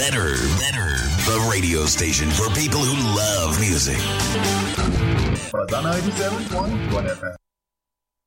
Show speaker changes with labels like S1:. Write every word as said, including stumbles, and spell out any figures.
S1: Better, Better, the radio station for people who love music.
S2: Ninety-seven point one F M.